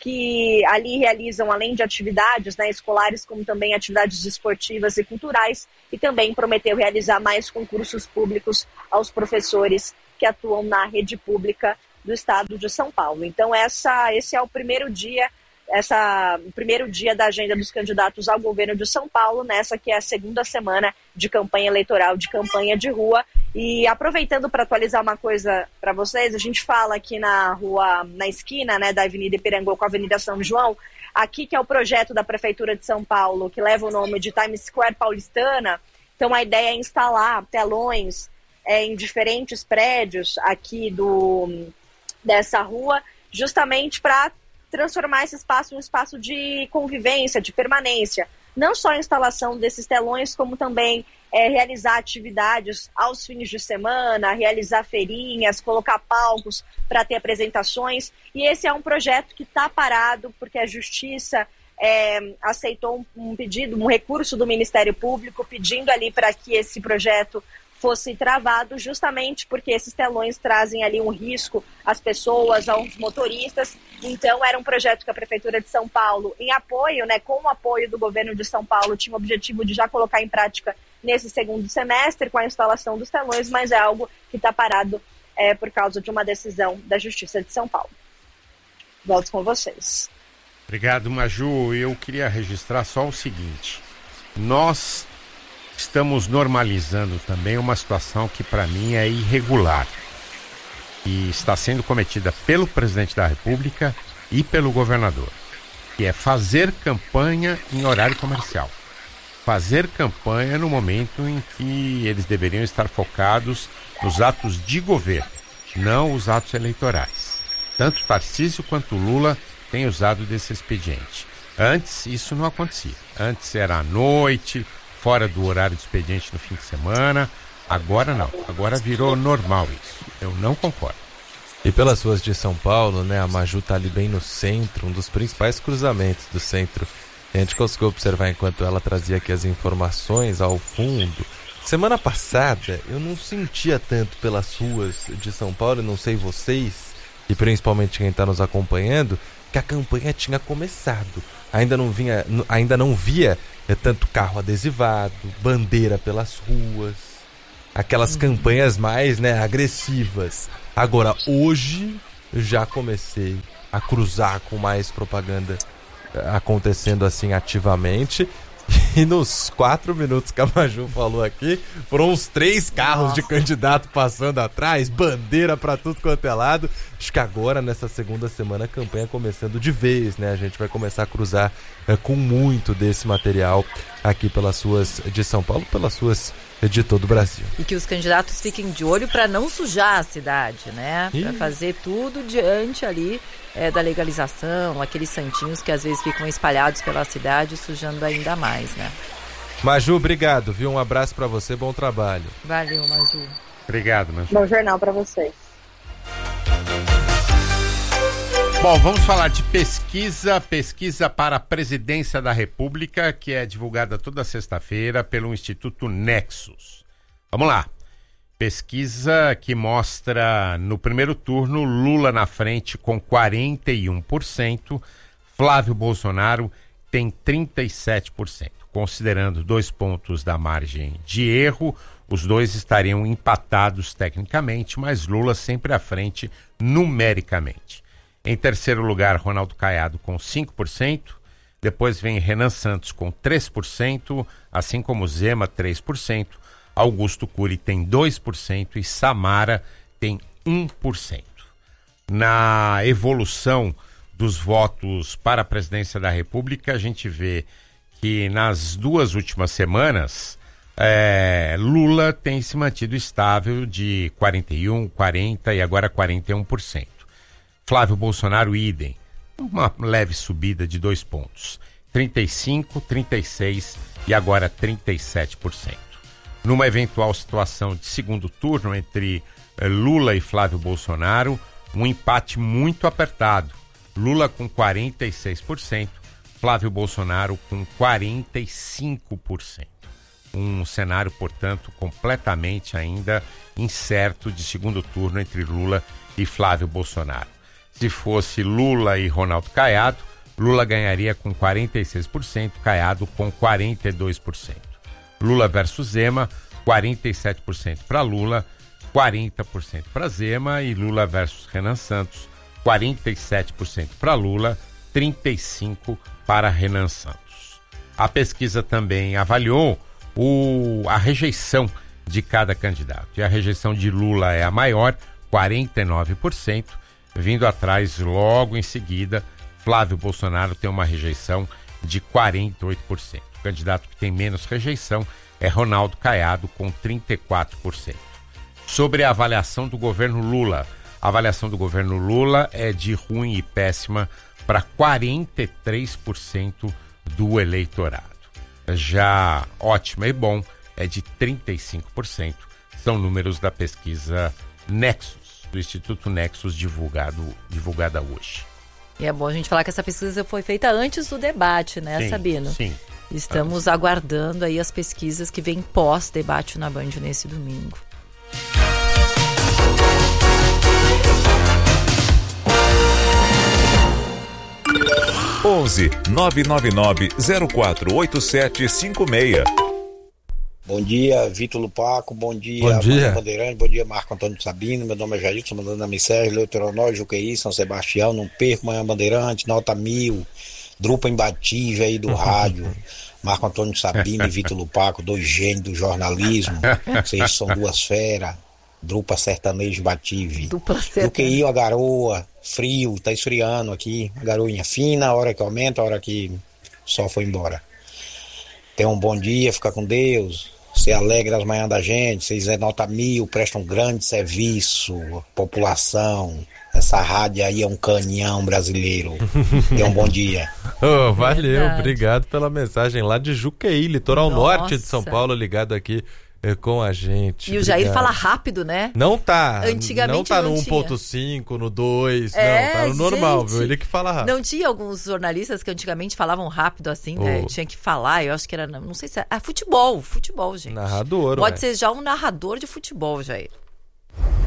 que ali realizam, além de atividades, né, escolares, como também atividades esportivas e culturais, e também prometeu realizar mais concursos públicos aos professores que atuam na rede pública do estado de São Paulo. Então, essa, esse é o primeiro dia, essa, o primeiro dia da agenda dos candidatos ao governo de São Paulo, nessa que é a segunda semana de campanha eleitoral, de campanha de rua. E aproveitando para atualizar uma coisa para vocês, a gente fala aqui na rua, na esquina, né, da Avenida Ipirangô com a Avenida São João, aqui que é o projeto da Prefeitura de São Paulo, que leva o nome de Times Square Paulistana. Então, a ideia é instalar telões é, em diferentes prédios aqui do, dessa rua, justamente para transformar esse espaço em um espaço de convivência, de permanência. Não só a instalação desses telões, como também é, realizar atividades aos fins de semana, realizar feirinhas, colocar palcos para ter apresentações. E esse é um projeto que está parado porque a Justiça é, aceitou um, um pedido, um recurso do Ministério Público pedindo ali para que esse projeto fosse travado, justamente porque esses telões trazem ali um risco às pessoas, aos motoristas. Então, era um projeto que a Prefeitura de São Paulo, em apoio, né, com o apoio do governo de São Paulo, tinha o objetivo de já colocar em prática nesse segundo semestre com a instalação dos telões, mas é algo que está parado é, por causa de uma decisão da Justiça de São Paulo. Volto com vocês. Obrigado, Maju. Eu queria registrar só o seguinte. Nós estamos normalizando também uma situação que para mim é irregular e está sendo cometida pelo presidente da República e pelo governador, que é fazer campanha em horário comercial. Fazer campanha no momento em que eles deveriam estar focados nos atos de governo, não os atos eleitorais. Tanto Tarcísio quanto Lula têm usado desse expediente. Antes isso não acontecia. Antes era à noite, fora do horário de expediente no fim de semana. Agora não, agora virou normal isso. Eu não concordo. E pelas ruas de São Paulo, né, a Maju tá ali bem no centro, um dos principais cruzamentos do centro. A gente conseguiu observar enquanto ela trazia aqui as informações ao fundo. Semana passada eu não sentia tanto pelas ruas de São Paulo, não sei vocês, e principalmente quem está nos acompanhando, que a campanha tinha começado. Ainda não, vinha, ainda não via é, tanto carro adesivado, bandeira pelas ruas, aquelas campanhas mais, né, agressivas. Agora, hoje, já comecei a cruzar com mais propaganda acontecendo assim ativamente. E nos quatro minutos que a Maju falou aqui, foram uns três carros Nossa. de candidato passando atrás, bandeira pra tudo quanto é lado. Acho que agora, nessa segunda semana, a campanha começando de vez, né? A gente vai começar a cruzar é, com muito desse material aqui pelas ruas de São Paulo, pelas ruas de todo o Brasil. E que os candidatos fiquem de olho para não sujar a cidade, né? Para fazer tudo diante ali é, da legalização, aqueles santinhos que às vezes ficam espalhados pela cidade, sujando ainda mais, né? Maju, obrigado, viu? Um abraço para você, bom trabalho. Valeu, Maju. Obrigado, Maju. Bom jornal para vocês. Bom, vamos falar de pesquisa, pesquisa para a Presidência da República, que é divulgada toda sexta-feira pelo Instituto Nexus. Vamos lá. Pesquisa que mostra, no primeiro turno, Lula na frente com quarenta e um por cento, Flávio Bolsonaro tem trinta e sete por cento. Considerando dois pontos da margem de erro, os dois estariam empatados tecnicamente, mas Lula sempre à frente numericamente. Em terceiro lugar, Ronaldo Caiado com cinco por cento, depois vem Renan Santos com três por cento, assim como Zema três por cento, Augusto Cury tem dois por cento e Samara tem um por cento. Na evolução dos votos para a Presidência da República, a gente vê que nas duas últimas semanas, é, Lula tem se mantido estável de quarenta e um, quarenta e agora quarenta e um por cento. Flávio Bolsonaro, idem, uma leve subida de dois pontos, trinta e cinco, trinta e seis e agora trinta e sete por cento. Numa eventual situação de segundo turno entre eh, Lula e Flávio Bolsonaro, um empate muito apertado, Lula com quarenta e seis por cento, Flávio Bolsonaro com quarenta e cinco por cento. Um cenário, portanto, completamente ainda incerto de segundo turno entre Lula e Flávio Bolsonaro. Se fosse Lula e Ronaldo Caiado, Lula ganharia com quarenta e seis por cento, Caiado com quarenta e dois por cento. Lula versus Zema, quarenta e sete por cento para Lula, quarenta por cento para Zema, e Lula versus Renan Santos, quarenta e sete por cento para Lula, trinta e cinco por cento para Renan Santos. A pesquisa também avaliou o, a rejeição de cada candidato. E a rejeição de Lula é a maior, quarenta e nove por cento, vindo atrás logo em seguida, Flávio Bolsonaro tem uma rejeição de quarenta e oito por cento. O candidato que tem menos rejeição é Ronaldo Caiado, com trinta e quatro por cento. Sobre a avaliação do governo Lula, a avaliação do governo Lula é de ruim e péssima para quarenta e três por cento do eleitorado. Já ótima e bom é de trinta e cinco por cento. São números da pesquisa Nexus, do Instituto Nexus, divulgado, divulgada hoje. E é bom a gente falar que essa pesquisa foi feita antes do debate, né, sim, Sabino? Sim. Estamos aguardando aí as pesquisas que vêm pós-debate na Band nesse domingo. onze nove nove nove zero quatro oito sete cinco seis. Bom dia, Vitor Lupaco, bom dia, bom dia. Bandeirante, bom dia, Marco Antônio Sabino, meu nome é Jair, estou mandando a mensagem, Leuteronóis, Juqueí, São Sebastião, não perco, manhã Bandeirante, nota mil, drupa imbatível aí do rádio, Marco Antônio Sabino e Vitor Lupaco, dois gênios do jornalismo, vocês são duas feras, drupa sertanejo imbatível, Juqueí, a garoa, frio, tá esfriando aqui, a garoinha fina, a hora que aumenta, a hora que o sol foi embora. Tenha um bom dia, fica com Deus, se alegra as manhãs da gente, vocês é nota mil, prestam um grande serviço, população, essa rádio aí é um canhão brasileiro. Tenha um bom dia. Oh, valeu, verdade. Obrigado pela mensagem lá de Juqueí, litoral Nossa. norte de São Paulo, ligado aqui é, com a gente. E obrigado. O Jair fala rápido, né? Não tá. Antigamente não tá não no tinha. um ponto cinco, no dois, é, não, tá no normal, gente, viu? Ele que fala rápido. Não tinha alguns jornalistas que antigamente falavam rápido assim, oh. né? Tinha que falar, eu acho que era, não sei se é, ah, futebol, futebol, gente. Narrador, Pode ué. ser já um narrador de futebol, Jair.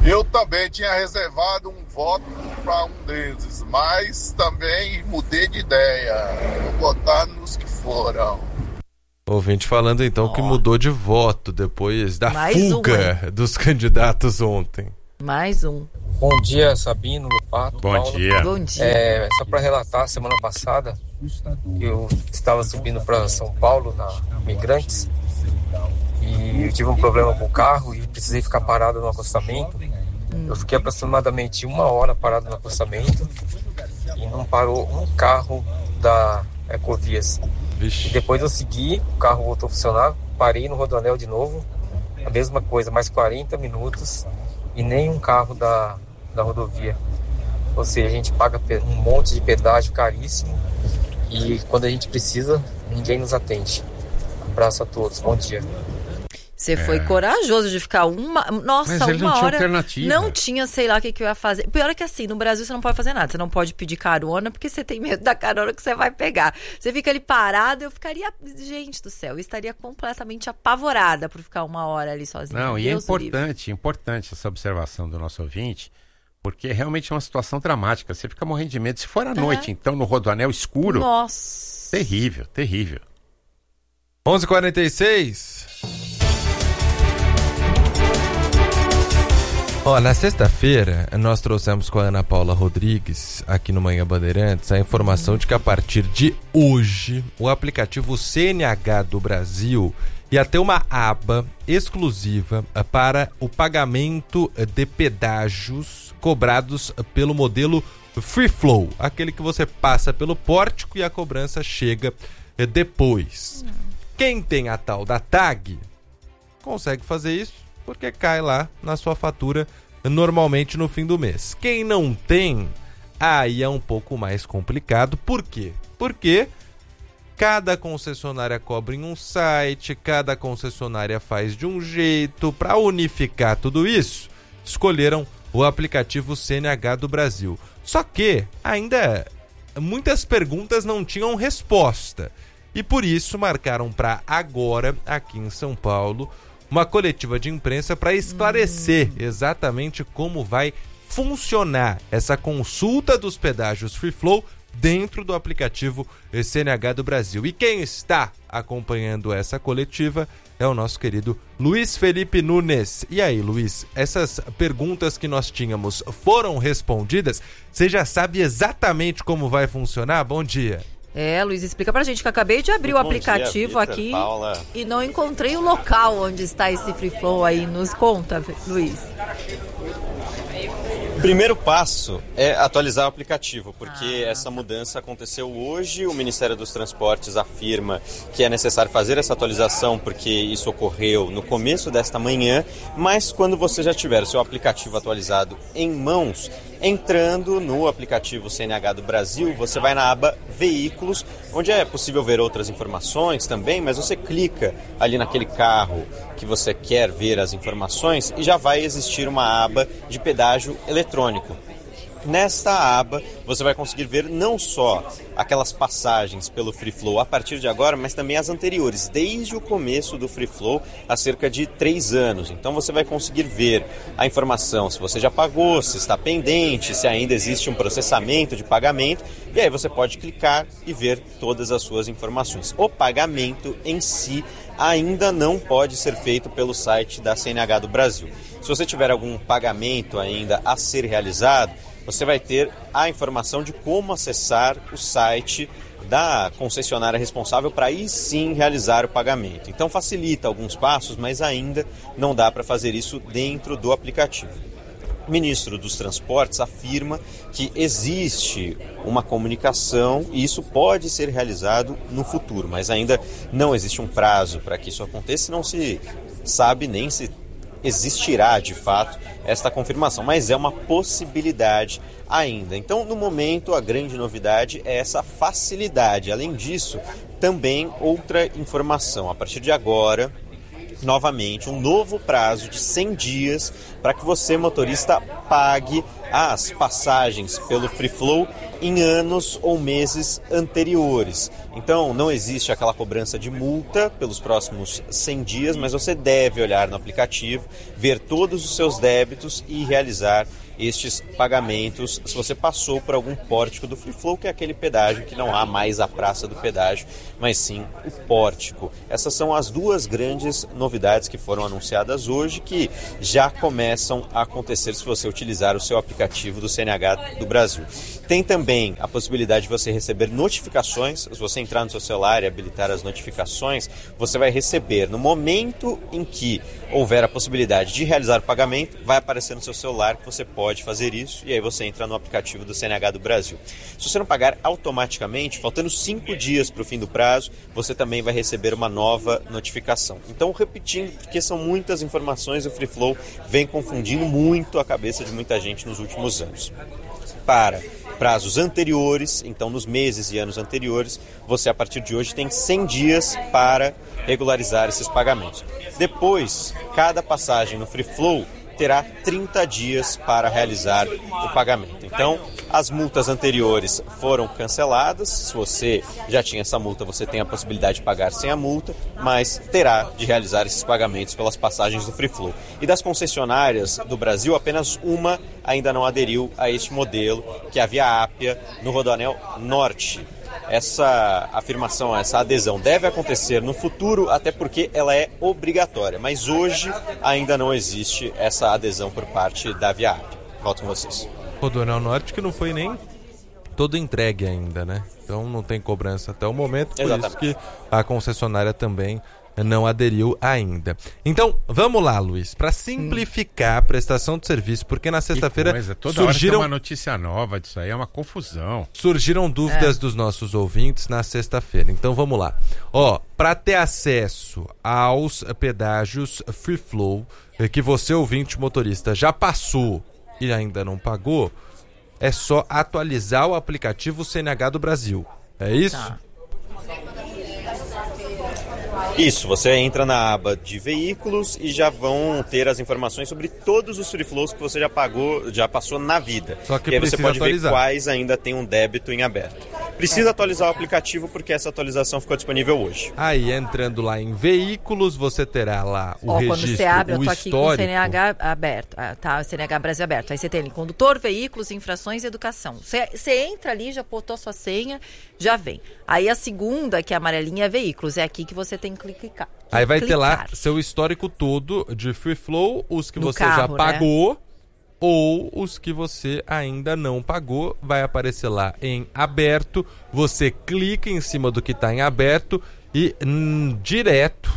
Eu também tinha reservado um voto para um deles, mas também mudei de ideia. Vou votar nos que foram. Ouvinte falando então oh. que mudou de voto depois da Mais fuga um, dos candidatos ontem. Mais um. Bom dia, Sabino, Lupato, Bom Paulo. dia. Bom dia. É, só para relatar, semana passada eu estava subindo para São Paulo na Migrantes e eu tive um problema com o carro e precisei ficar parado no acostamento. Eu fiquei aproximadamente uma hora parado no acostamento e não parou um carro da Ecovias. Vixe. E depois eu segui, o carro voltou a funcionar, parei no Rodoanel de novo, a mesma coisa, mais quarenta minutos e nenhum carro da, da rodovia. Ou seja, a gente paga um monte de pedágio caríssimo e quando a gente precisa, ninguém nos atende. Abraço a todos, bom dia. Você é. foi corajoso de ficar uma... Nossa, Mas ele uma não hora... Tinha alternativa. Não tinha, sei lá, o que, que eu ia fazer. Pior é que assim, no Brasil você não pode fazer nada. Você não pode pedir carona, porque você tem medo da carona que você vai pegar. Você fica ali parado, eu ficaria... Gente do céu, eu estaria completamente apavorada por ficar uma hora ali sozinha. Não, Deus e é importante, importante essa observação do nosso ouvinte, porque realmente é uma situação dramática. Você fica morrendo de medo. Se for à é. noite, então, no Rodoanel escuro... Nossa! Terrível, terrível. onze e quarenta e seis... Ó, na sexta-feira, nós trouxemos com a Ana Paula Rodrigues, aqui no Manhã Bandeirantes, a informação de que a partir de hoje, o aplicativo C N H do Brasil ia ter uma aba exclusiva para o pagamento de pedágios cobrados pelo modelo Free Flow, aquele que você passa pelo pórtico e a cobrança chega depois. Quem tem a tal da tag consegue fazer isso porque cai lá na sua fatura normalmente no fim do mês. Quem não tem, aí é um pouco mais complicado. Por quê? Porque cada concessionária cobra em um site, cada concessionária faz de um jeito. Para unificar tudo isso, escolheram o aplicativo C N H do Brasil. Só que ainda muitas perguntas não tinham resposta. E por isso marcaram para agora, aqui em São Paulo, uma coletiva de imprensa para esclarecer hum. exatamente como vai funcionar essa consulta dos pedágios Free Flow dentro do aplicativo C N H do Brasil. E quem está acompanhando essa coletiva é o nosso querido Luiz Felipe Nunes. E aí, Luiz, essas perguntas que nós tínhamos foram respondidas? Você já sabe exatamente como vai funcionar? Bom dia. É, Luiz, explica pra gente que eu acabei de abrir Muito o aplicativo dia, aqui Paula. E não encontrei o local onde está esse Free Flow aí. Nos conta, Luiz. O primeiro passo é atualizar o aplicativo, porque ah. essa mudança aconteceu hoje. O Ministério dos Transportes afirma que é necessário fazer essa atualização porque isso ocorreu no começo desta manhã, mas quando você já tiver o seu aplicativo atualizado em mãos, entrando no aplicativo C N H do Brasil, você vai na aba Veículos, onde é possível ver outras informações também, mas você clica ali naquele carro que você quer ver as informações e já vai existir uma aba de pedágio eletrônico. Nesta aba, você vai conseguir ver não só aquelas passagens pelo Free Flow a partir de agora, mas também as anteriores, desde o começo do Free Flow, há cerca de três anos. Então você vai conseguir ver a informação, se você já pagou, se está pendente, se ainda existe um processamento de pagamento, e aí você pode clicar e ver todas as suas informações. O pagamento em si ainda não pode ser feito pelo site da C N H do Brasil. Se você tiver algum pagamento ainda a ser realizado, você vai ter a informação de como acessar o site da concessionária responsável para aí sim realizar o pagamento. Então facilita alguns passos, mas ainda não dá para fazer isso dentro do aplicativo. O ministro dos Transportes afirma que existe uma comunicação e isso pode ser realizado no futuro, mas ainda não existe um prazo para que isso aconteça, não se sabe nem se existirá de fato esta confirmação, mas é uma possibilidade ainda. Então, no momento, a grande novidade é essa facilidade. Além disso, também outra informação. A partir de agora, novamente, um novo prazo de cem dias para que você, motorista, pague as passagens pelo Free Flow em anos ou meses anteriores. Então, não existe aquela cobrança de multa pelos próximos cem dias, mas você deve olhar no aplicativo, ver todos os seus débitos e realizar estes pagamentos se você passou por algum pórtico do Free Flow, que é aquele pedágio que não há mais a praça do pedágio, mas sim o pórtico. Essas são as duas grandes novidades que foram anunciadas hoje, que já começam a acontecer se você utilizar o seu aplicativo do C N H do Brasil. Tem também a possibilidade de você receber notificações. Se você entrar no seu celular e habilitar as notificações, você vai receber no momento em que houver a possibilidade de realizar o pagamento, vai aparecer no seu celular que você pode fazer isso, e aí você entra no aplicativo do C N H do Brasil. Se você não pagar automaticamente, faltando cinco dias para o fim do prazo, você também vai receber uma nova notificação. Então, repetindo, porque são muitas informações, o Free Flow vem confundindo muito a cabeça de muita gente nos últimos anos. Para prazos anteriores, então nos meses e anos anteriores, você a partir de hoje tem cem dias para regularizar esses pagamentos. Depois, cada passagem no Free Flow terá trinta dias para realizar o pagamento. Então, as multas anteriores foram canceladas. Se você já tinha essa multa, você tem a possibilidade de pagar sem a multa, mas terá de realizar esses pagamentos pelas passagens do Free Flow. E das concessionárias do Brasil, apenas uma ainda não aderiu a este modelo, que é a Via Ápia, no Rodoanel Norte. Essa afirmação, essa adesão deve acontecer no futuro, até porque ela é obrigatória. Mas hoje ainda não existe essa adesão por parte da Via Ápia. Volto com vocês. Rodoanel Norte que não foi nem todo entregue ainda, né? Então não tem cobrança até o momento, por Exatamente. Isso que a concessionária também não aderiu ainda. Então, vamos lá, Luiz, para simplificar a prestação de serviço, porque na sexta-feira toda surgiram hora tem uma notícia nova disso aí, é uma confusão. Surgiram dúvidas é. dos nossos ouvintes na sexta-feira. Então, vamos lá. Ó, para ter acesso aos pedágios Free Flow, que você, ouvinte motorista, já passou e ainda não pagou, é só atualizar o aplicativo C N H do Brasil. É isso? Tá. Isso, você entra na aba de veículos e já vão ter as informações sobre todos os Free Flows que você já pagou, já passou na vida. Só que e aí você pode atualizar. ver quais ainda tem um débito em aberto. Precisa atualizar o aplicativo porque essa atualização ficou disponível hoje. Aí, entrando lá em veículos, você terá lá o Ó, registro, quando você abre, eu tô o aqui histórico. com o C N H aberto, ah, tá, o C N H Brasil aberto. Aí você tem ali condutor, veículos, infrações e educação. Você, você entra ali, já botou sua senha, já vem. Aí a segunda, que é a amarelinha, é veículos. É aqui que você tem que clicar. Aí vai clicar. ter lá seu histórico todo de Free Flow, os que No você carro, já pagou, né? ou os que você ainda não pagou. Vai aparecer lá em aberto, você clica em cima do que está em aberto e hum, direto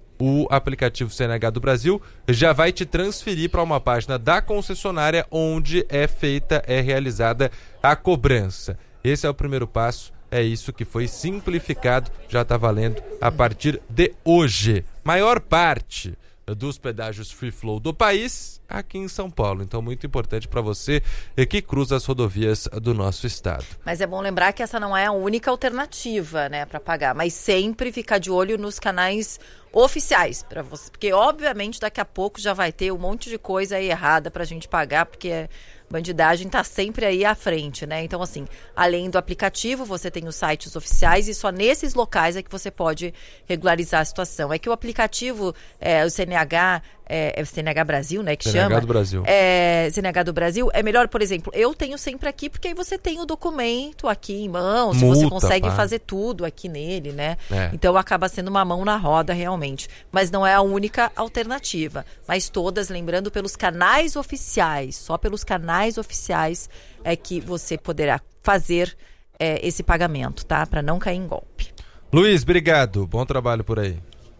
o aplicativo C N H do Brasil já vai te transferir para uma página da concessionária onde é feita, é realizada a cobrança. Esse é o primeiro passo. É isso que foi simplificado, já está valendo a partir de hoje. Maior parte dos pedágios Free Flow do país aqui em São Paulo. Então, muito importante para você que cruza as rodovias do nosso estado. Mas é bom lembrar que essa não é a única alternativa, né, para pagar, mas sempre ficar de olho nos canais oficiais para você, porque obviamente daqui a pouco já vai ter um monte de coisa aí errada para a gente pagar, porque bandidagem está sempre aí à frente, né? Então, assim, além do aplicativo, você tem os sites oficiais e só nesses locais é que você pode regularizar a situação. É que o aplicativo, é, o C N H, é, é o C N H Brasil, né? Que C N H chama. do Brasil. É, C N H do Brasil é melhor, por exemplo, eu tenho sempre aqui, porque aí você tem o documento aqui em mãos, Multa, você consegue pá. fazer tudo aqui nele, né? É. Então acaba sendo uma mão na roda realmente. Mas não é a única alternativa. Mas todas, lembrando, pelos canais oficiais, só pelos canais oficiais é que você poderá fazer é, esse pagamento, tá? Para não cair em golpe. Luiz, obrigado. Bom trabalho por aí.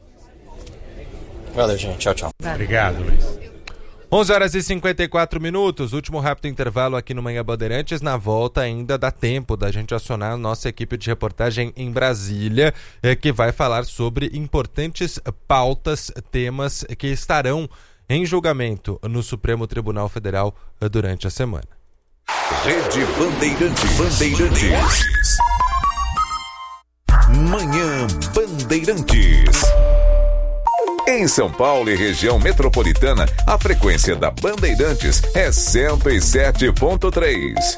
Valeu, gente. Tchau, tchau. Valeu. Obrigado, Luiz. onze horas e cinquenta e quatro minutos, último rápido intervalo aqui no Manhã Bandeirantes. Na volta ainda dá tempo da gente acionar a nossa equipe de reportagem em Brasília, eh, que vai falar sobre importantes pautas, temas que estarão em julgamento no Supremo Tribunal Federal eh, durante a semana. Rede Bandeirantes. Bandeirantes. Manhã Bandeirantes. Em São Paulo e região metropolitana, a frequência da Bandeirantes é cento e sete ponto três.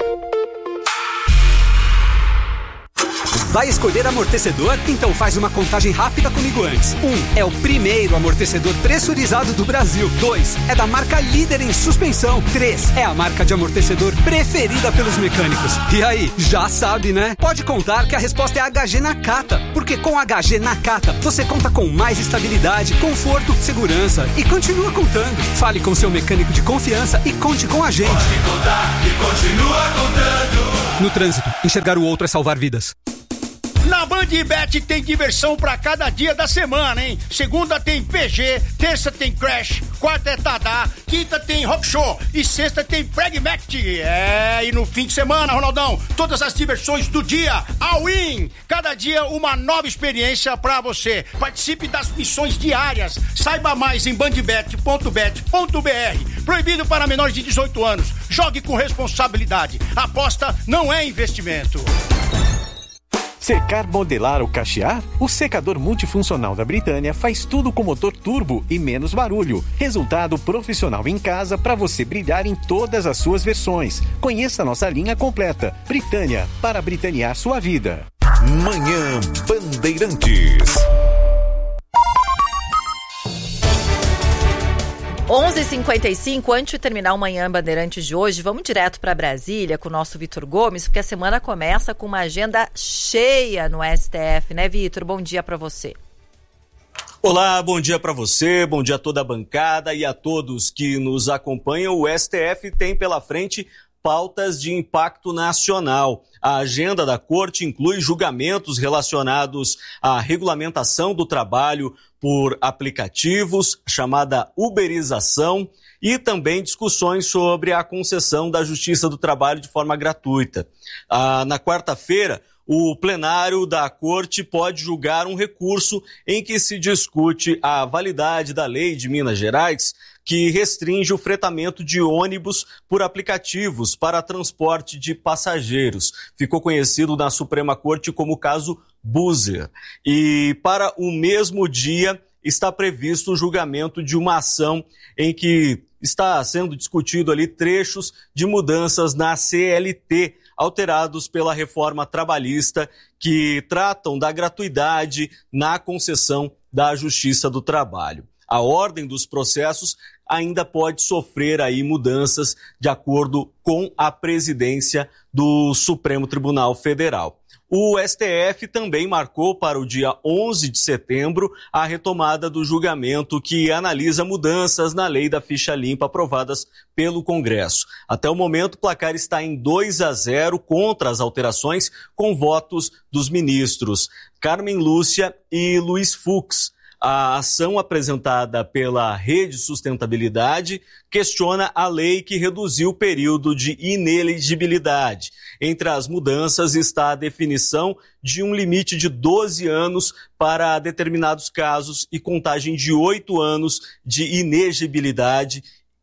Vai escolher amortecedor? Então faz uma contagem rápida comigo antes. Um, é o primeiro amortecedor pressurizado do Brasil. Dois, é da marca líder em suspensão. Três, é a marca de amortecedor preferida pelos mecânicos. E aí, já sabe, né? Pode contar que a resposta é H G Nakata, porque com H G Nakata você conta com mais estabilidade, conforto, segurança e continua contando. Fale com seu mecânico de confiança e conte com a gente. Pode contar e continua contando. No trânsito, enxergar o outro é salvar vidas. Na BandBet tem diversão pra cada dia da semana, hein? Segunda tem P G, terça tem Crash, quarta é Tadá, quinta tem Rock Show e sexta tem Pragmatic. É, e no fim de semana, Ronaldão, todas as diversões do dia, all in! Cada dia uma nova experiência pra você. Participe das missões diárias. Saiba mais em bandbet ponto bet ponto b r. Proibido para menores de dezoito anos. Jogue com responsabilidade. Aposta não é investimento. Secar, modelar ou cachear? O secador multifuncional da Britânia faz tudo com motor turbo e menos barulho. Resultado profissional em casa para você brilhar em todas as suas versões. Conheça a nossa linha completa. Britânia, para britanear sua vida. Manhã Bandeirantes. onze e cinquenta e cinco, antes de terminar o Manhã Bandeirantes de hoje, vamos direto para Brasília com o nosso Vitor Gomes, porque a semana começa com uma agenda cheia no S T F, né, Vitor? Bom dia para você. Olá, bom dia para você, bom dia a toda a bancada e a todos que nos acompanham. O S T F tem pela frente pautas de impacto nacional. A agenda da corte inclui julgamentos relacionados à regulamentação do trabalho por aplicativos, chamada uberização, e também discussões sobre a concessão da Justiça do Trabalho de forma gratuita. Ah, na quarta-feira, o plenário da Corte pode julgar um recurso em que se discute a validade da lei de Minas Gerais, que restringe o fretamento de ônibus por aplicativos para transporte de passageiros. Ficou conhecido na Suprema Corte como o caso Buser. E para o mesmo dia está previsto o julgamento de uma ação em que está sendo discutido ali trechos de mudanças na C L T, alterados pela reforma trabalhista, que tratam da gratuidade na concessão da Justiça do Trabalho. A ordem dos processos ainda pode sofrer aí mudanças de acordo com a presidência do Supremo Tribunal Federal. O S T F também marcou para o dia onze de setembro a retomada do julgamento que analisa mudanças na lei da ficha limpa aprovadas pelo Congresso. Até o momento, o placar está em dois a zero contra as alterações, com votos dos ministros Carmen Lúcia e Luiz Fux. A ação apresentada pela Rede Sustentabilidade questiona a lei que reduziu o período de inelegibilidade. Entre as mudanças está a definição de um limite de doze anos para determinados casos e contagem de oito anos de inegibilidade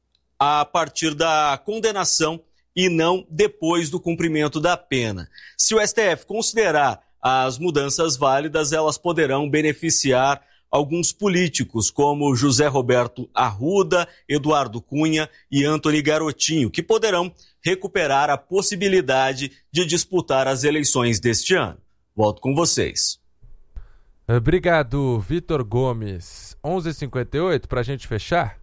a partir da condenação e não depois do cumprimento da pena. Se o S T F considerar as mudanças válidas, elas poderão beneficiar alguns políticos, como José Roberto Arruda, Eduardo Cunha e Antony Garotinho, que poderão recuperar a possibilidade de disputar as eleições deste ano. Volto com vocês. Obrigado, Vitor Gomes. onze e cinquenta e oito, para a gente fechar?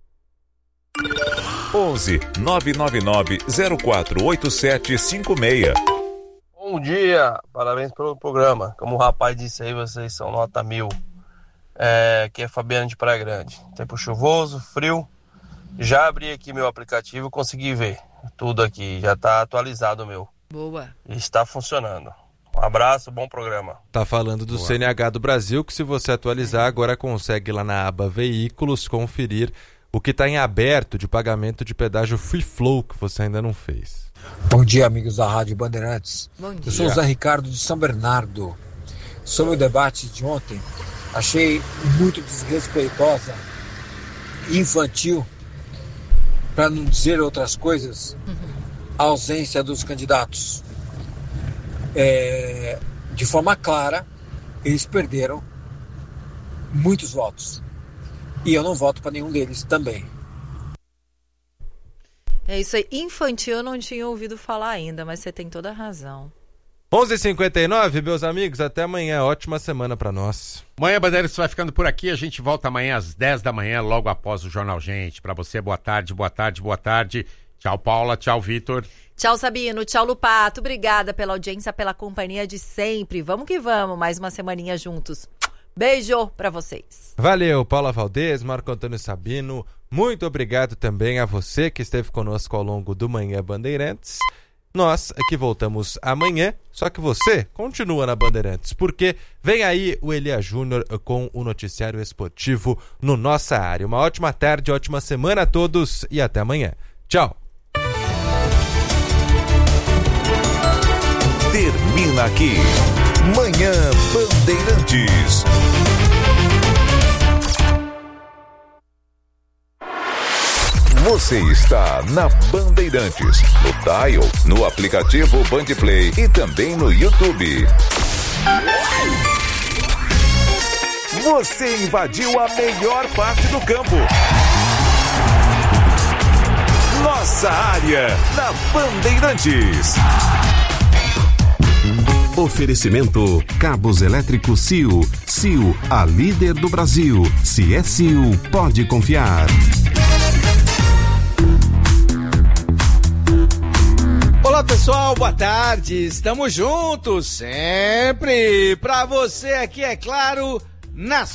onze nove nove nove zero quatro oito sete cinco seis. Bom dia, parabéns pelo programa. Como o rapaz disse aí, vocês são nota mil. É, aqui é Fabiano de Praia Grande. Tempo chuvoso, frio. Já abri aqui meu aplicativo, consegui ver tudo aqui. Já está atualizado o meu. Boa. E está funcionando. Um abraço, bom programa. Tá falando do Boa. C N H do Brasil, que se você atualizar, agora consegue lá na aba Veículos conferir o que está em aberto de pagamento de pedágio Free Flow, que você ainda não fez. Bom dia, amigos da Rádio Bandeirantes. Bom dia. Eu sou o Zé Ricardo de São Bernardo. Sobre o debate de ontem, achei muito desrespeitosa, infantil, para não dizer outras coisas, a ausência dos candidatos. É, de forma clara, eles perderam muitos votos. E eu não voto para nenhum deles também. É isso aí. Infantil eu não tinha ouvido falar ainda, mas você tem toda a razão. onze e cinquenta e nove, meus amigos, até amanhã. Ótima semana pra nós. Manhã Bandeirantes vai ficando por aqui. A gente volta amanhã às dez da manhã, logo após o Jornal Gente. Pra você, boa tarde, boa tarde, boa tarde. Tchau, Paula. Tchau, Vitor. Tchau, Sabino. Tchau, Lupato. Obrigada pela audiência, pela companhia de sempre. Vamos que vamos. Mais uma semaninha juntos. Beijo pra vocês. Valeu, Paula Valdez, Marco Antônio Sabino. Muito obrigado também a você que esteve conosco ao longo do Manhã Bandeirantes. Nós aqui voltamos amanhã, só que você continua na Bandeirantes, porque vem aí o Elia Júnior com o noticiário esportivo no Nossa Área. Uma ótima tarde, ótima semana a todos e até amanhã. Tchau. Termina aqui Manhã Bandeirantes. Você está na Bandeirantes, no Dial, no aplicativo Bandplay e também no YouTube. Você invadiu a melhor parte do campo. Nossa Área, na Bandeirantes. Oferecimento Cabos Elétricos C I O. C I O, a líder do Brasil. Se é C I O, pode confiar. Olá pessoal, boa tarde, estamos juntos sempre pra você aqui, é claro, na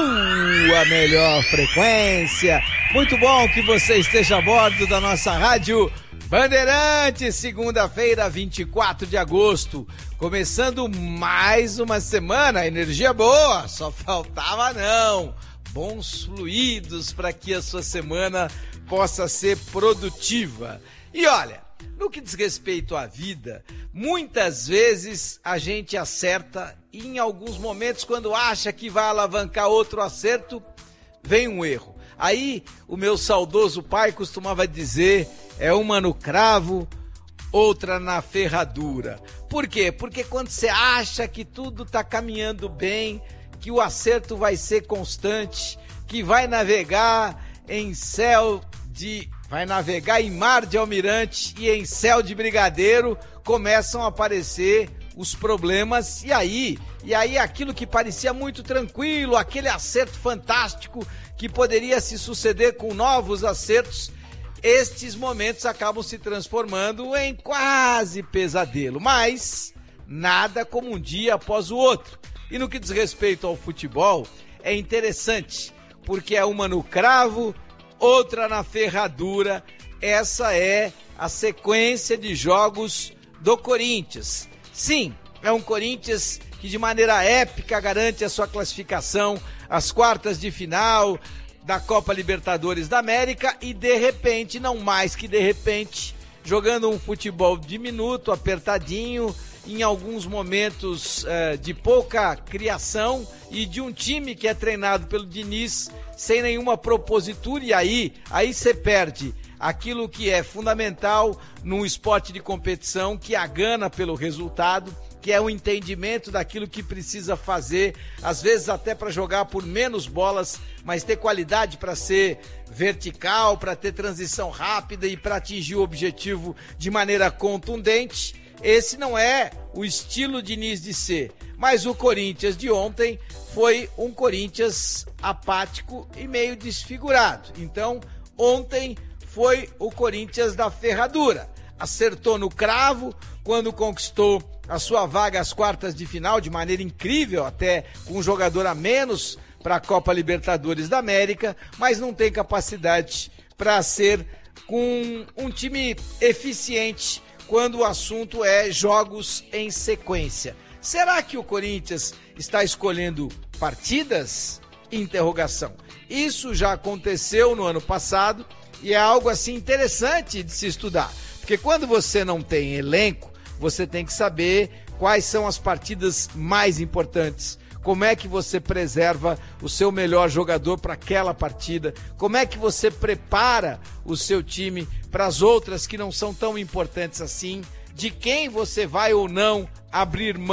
sua melhor frequência. Muito bom que você esteja a bordo da nossa rádio Bandeirantes, segunda-feira, vinte e quatro de agosto, começando mais uma semana, energia boa, só faltava não, bons fluidos para que a sua semana possa ser produtiva. E olha, no que diz respeito à vida, muitas vezes a gente acerta e em alguns momentos, quando acha que vai alavancar outro acerto, vem um erro. Aí o meu saudoso pai costumava dizer, é uma no cravo, outra na ferradura. Por quê? Porque quando você acha que tudo está caminhando bem, que o acerto vai ser constante, que vai navegar em céu de... vai navegar em mar de almirante e em céu de brigadeiro, começam a aparecer os problemas, e aí, e aí aquilo que parecia muito tranquilo, aquele acerto fantástico que poderia se suceder com novos acertos, estes momentos acabam se transformando em quase pesadelo, mas nada como um dia após o outro. E no que diz respeito ao futebol, é interessante, porque é uma no cravo, outra na ferradura. Essa é a sequência de jogos do Corinthians. Sim, é um Corinthians que de maneira épica garante a sua classificação às quartas de final da Copa Libertadores da América e de repente, não mais que de repente, jogando um futebol diminuto, apertadinho, em alguns momentos uh, de pouca criação e de um time que é treinado pelo Diniz sem nenhuma propositura, e aí aí você perde aquilo que é fundamental num esporte de competição, que é a gana pelo resultado, que é o entendimento daquilo que precisa fazer, às vezes até para jogar por menos bolas, mas ter qualidade para ser vertical, para ter transição rápida e para atingir o objetivo de maneira contundente. Esse não é o estilo Diniz de ser, mas o Corinthians de ontem foi um Corinthians apático e meio desfigurado. Então, ontem foi o Corinthians da ferradura. Acertou no cravo quando conquistou a sua vaga às quartas de final, de maneira incrível, até com um jogador a menos para a Copa Libertadores da América, mas não tem capacidade para ser com um time eficiente quando o assunto é jogos em sequência. Será que o Corinthians está escolhendo partidas? Interrogação. Isso já aconteceu no ano passado e é algo assim interessante de se estudar, porque quando você não tem elenco, você tem que saber quais são as partidas mais importantes, como é que você preserva o seu melhor jogador para aquela partida, como é que você prepara o seu time para as outras que não são tão importantes assim, de quem você vai ou não abrir mão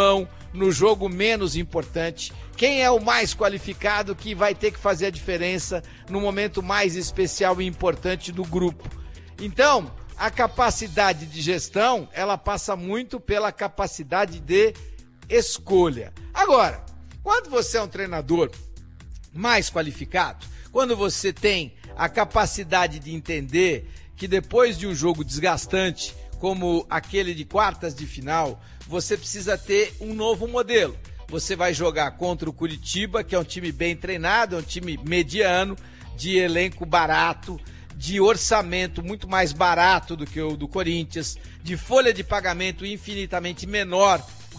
no jogo menos importante, quem é o mais qualificado que vai ter que fazer a diferença no momento mais especial e importante do grupo. Então, a capacidade de gestão, ela passa muito pela capacidade de escolha. Agora, quando você é um treinador mais qualificado, quando você tem a capacidade de entender que depois de um jogo desgastante, como aquele de quartas de final, você precisa ter um novo modelo. Você vai jogar contra o Curitiba, que é um time bem treinado, é um time mediano, de elenco barato, de orçamento muito mais barato do que o do Corinthians, de folha de pagamento infinitamente menor